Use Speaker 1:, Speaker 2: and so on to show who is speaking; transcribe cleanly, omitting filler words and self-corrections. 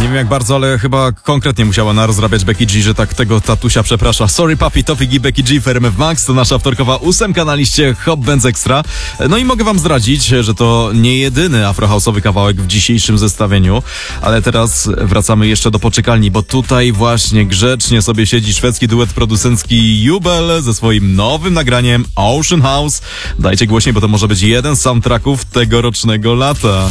Speaker 1: Nie wiem jak bardzo, ale chyba konkretnie musiała narozrabiać Becky G, że tak tego tatusia przeprasza. Sorry papi, Tofik i Becky G w RMF Max. To nasza wtorkowa 8 na liście Hot Benz Extra. No i mogę wam zdradzić, że to nie jedyny afrohouse'owy kawałek w dzisiejszym zestawieniu. Ale teraz wracamy jeszcze do poczekalni, bo tutaj właśnie grzecznie sobie siedzi szwedzki duet producencki Jubel ze swoim nowym nagraniem Ocean House. Dajcie głośniej, bo to może być jeden z soundtracków tegorocznego lata.